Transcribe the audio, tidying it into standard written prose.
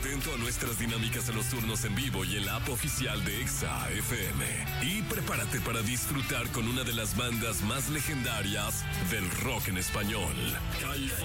atento a nuestras dinámicas en los turnos en vivo y en la app oficial de Exa FM. Y prepárate para disfrutar con una de las bandas más legendarias del rock en español, Caifanes.